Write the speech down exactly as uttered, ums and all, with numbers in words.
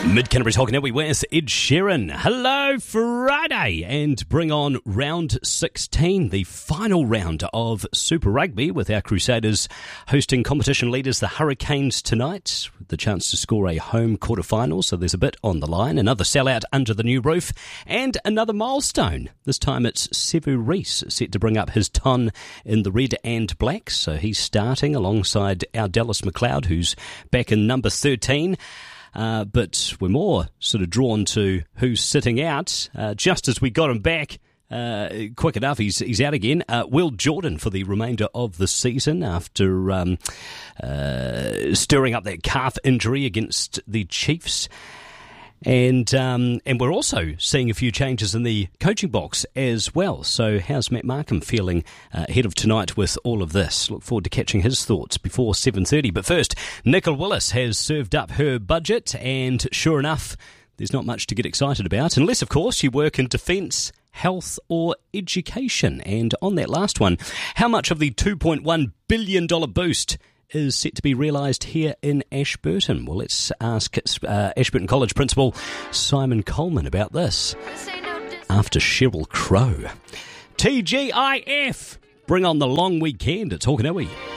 Mid-Canterbury's Hockanui with Ed Sheeran. Hello, Friday, and bring on round sixteen, the final round of Super Rugby, with our Crusaders hosting competition leaders, the Hurricanes, tonight, with the chance to score a home quarter-final, so there's a bit on the line. Another sellout under the new roof, and another milestone. This time it's Sevu Reece, set to bring up his ton in the red and black, so he's starting alongside our Dallas McLeod, who's back in number thirteen. Uh, but we're more sort of drawn to who's sitting out. Uh, just as we got him back uh, quick enough, he's he's out again. Uh, Will Jordan for the remainder of the season after um, uh, stirring up that calf injury against the Chiefs. And um, and we're also seeing a few changes in the coaching box as well. So how's Matt Markham feeling uh, ahead of tonight with all of this? Look forward to catching his thoughts before seven thirty. But first, Nicola Willis has served up her budget, and sure enough, there's not much to get excited about, unless, of course, you work in defence, health or education. And on that last one, how much of the two point one billion dollars boost is set to be realised here in Ashburton? Well, let's ask uh, Ashburton College Principal Simon Coleman about this after Sheryl Crow. T G I F, bring on the long weekend at Hockanui.